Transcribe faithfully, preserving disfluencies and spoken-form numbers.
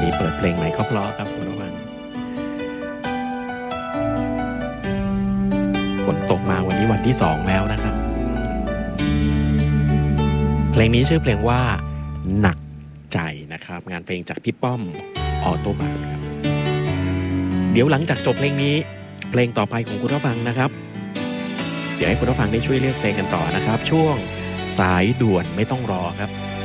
นี้เปิดเพลงใหม่ก็เพราะครับคุณผู้ฟังฝนตกมาวันนี้วันที่สองแล้วนะครับเพลงนี้ชื่อเพลงว่าหนักใจนะครับงานเพลงจากพี่ป้อมออโตบัสครับเดี๋ยวหลังจากจบเพลงนี้เพลงต่อไปของคุณผู้ฟังนะครับเดี๋ยวให้คุณผู้ฟังได้ช่วยเลือกเพลงกันต่อนะครับช่วงสายด่วนไม่ต้องรอครับ